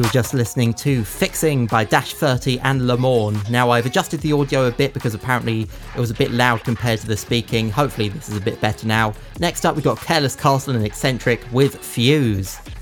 You were just listening to Fixing by Dash 30 and Lamorne. Now I've adjusted the audio a bit because apparently it was a bit loud compared to the speaking. Hopefully this is a bit better now. Next up we've got Careless Castle and Eccentric with Fuse.